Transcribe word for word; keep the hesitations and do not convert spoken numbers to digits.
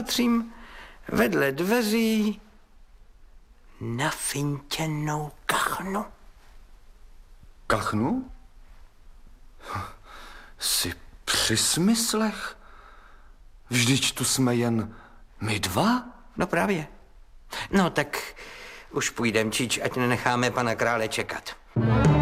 Patřím vedle dveří na fintěnou kachnu. Kachnu? Jsi při smyslech? Vždyť tu jsme jen my dva? No právě. No tak už půjdem, čič, ať nenecháme pana krále čekat.